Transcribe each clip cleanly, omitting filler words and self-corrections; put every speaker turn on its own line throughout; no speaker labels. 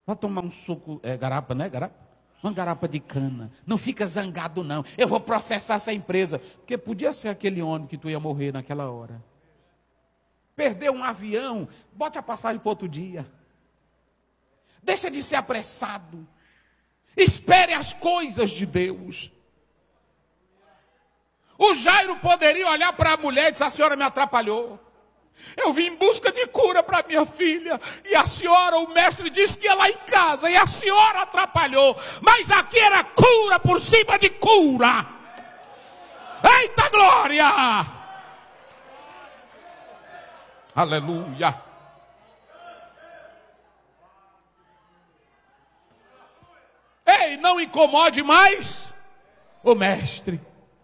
Vai tomar um suco, garapa, né? Garapa? Uma garapa de cana. Não fica zangado, não. Eu vou processar essa empresa. Porque podia ser aquele ônibus que tu ia morrer naquela hora. Perdeu um avião, bote a passagem para outro dia. Deixa de ser apressado. Espere as coisas de Deus. O Jairo poderia olhar para a mulher e dizer: a senhora me atrapalhou. Eu vim em busca de cura para minha filha. E a senhora, o mestre disse que ia lá em casa. E a senhora atrapalhou. Mas aqui era cura por cima de cura. Eita glória! Aleluia! Ei, não incomode mais o mestre.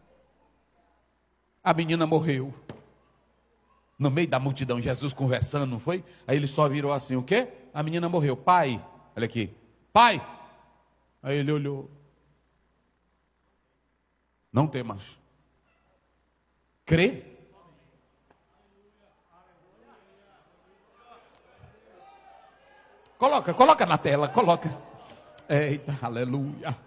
A menina morreu. No meio da multidão, Jesus conversando, não foi? Aí ele só virou assim, o quê? A menina morreu. Pai, olha aqui. Pai. Aí ele olhou. Não temas. Crê? Coloca na tela, coloca. Eita, aleluia.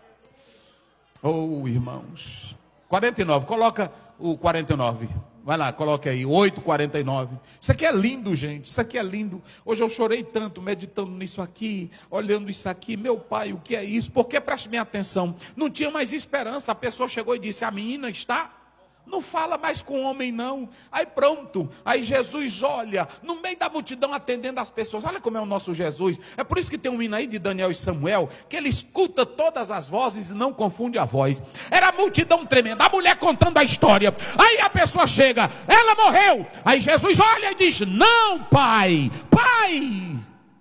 Oh, irmãos. 49, coloca o 49. Vai lá, coloque aí, 8:49. Isso aqui é lindo, gente, isso aqui é lindo. Hoje eu chorei tanto meditando nisso aqui, olhando isso aqui. Meu pai, o que é isso? Porque, preste bem atenção, não tinha mais esperança. A pessoa chegou e disse: a menina está... Não fala mais com o homem, não. Aí pronto, aí Jesus olha, no meio da multidão atendendo as pessoas. Olha como é o nosso Jesus. É por isso que tem um hino aí de Daniel e Samuel, que ele escuta todas as vozes e não confunde a voz. Era a multidão tremenda, a mulher contando a história. Aí a pessoa chega, ela morreu. Aí Jesus olha e diz: não, pai, pai,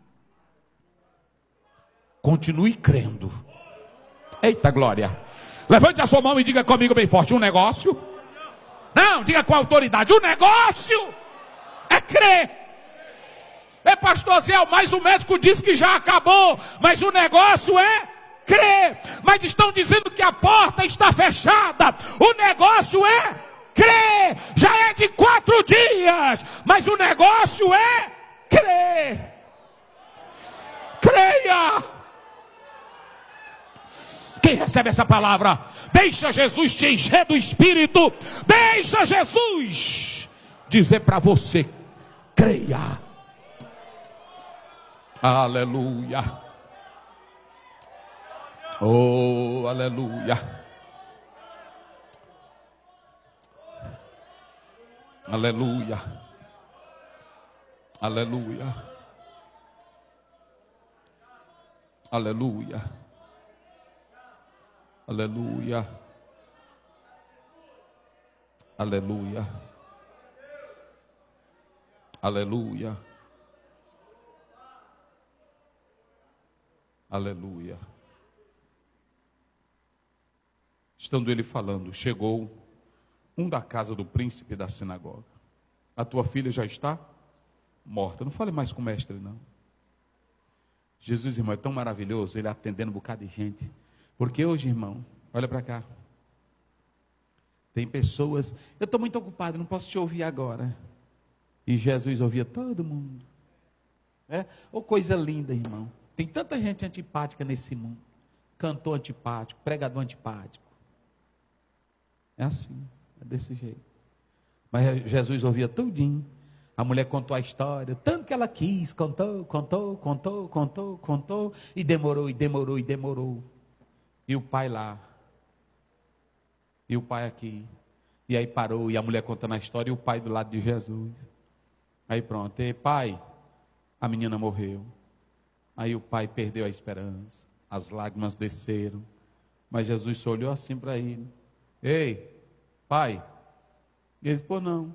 continue crendo. Eita glória. Levante a sua mão e diga comigo bem forte: um negócio... Não, diga com autoridade: o negócio é crer. É, pastor Zé, mas o médico disse que já acabou. Mas o negócio é crer. Mas estão dizendo que a porta está fechada. O negócio é crer. Já é de 4 dias. Mas o negócio é crer. Creia. Quem recebe essa palavra? Deixa Jesus te encher do Espírito. Deixa Jesus dizer para você: creia. Aleluia. Oh, aleluia. Aleluia. Aleluia. Aleluia. Aleluia. Aleluia. Aleluia. Aleluia. Estando ele falando, chegou um da casa do príncipe da sinagoga. A tua filha já está morta. Não fale mais com o mestre, não. Jesus, irmão, é tão maravilhoso ele atendendo um bocado de gente. Porque hoje, irmão, olha para cá. Tem pessoas, eu estou muito ocupado, não posso te ouvir agora. E Jesus ouvia todo mundo. Oh, coisa linda, irmão. Tem tanta gente antipática nesse mundo. Cantor antipático, pregador antipático. É assim, é desse jeito. Mas Jesus ouvia tudinho. A mulher contou a história, tanto que ela quis, contou. E demorou. E o pai lá. E o pai aqui. E aí parou, e a mulher contando a história, e o pai do lado de Jesus. Aí pronto, e pai, a menina morreu. Aí o pai perdeu a esperança. As lágrimas desceram. Mas Jesus só olhou assim para ele. Ei, pai. E ele disse: pô, não.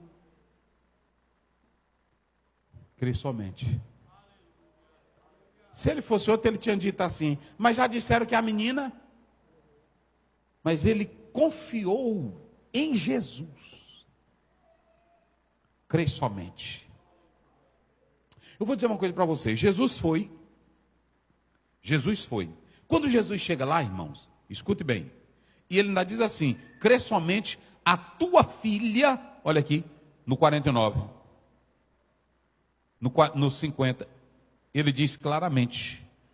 Crê somente. Se ele fosse outro, ele tinha dito assim: mas já disseram que a menina... Mas ele confiou em Jesus. Crê somente. Eu vou dizer uma coisa para vocês. Jesus foi. Quando Jesus chega lá, irmãos, escute bem. E ele ainda diz assim: crê somente, a tua filha... Olha aqui, no 49. No 50. Ele diz claramente: